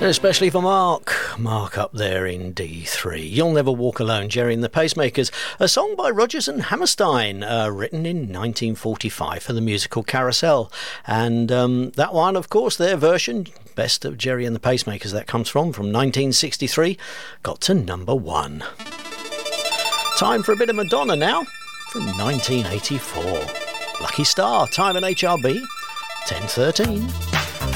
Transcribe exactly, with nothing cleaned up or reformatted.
Especially for Mark. Mark up there in D three. You'll Never Walk Alone, Jerry and the Pacemakers. A song by Rodgers and Hammerstein, uh, written in nineteen forty-five for the musical Carousel. And um, that one, of course, their version, Best of Jerry and the Pacemakers, that comes from, from nineteen sixty-three, got to number one. Time for a bit of Madonna now, from nineteen eighty-four. Lucky Star, time in H R B, ten thirteen.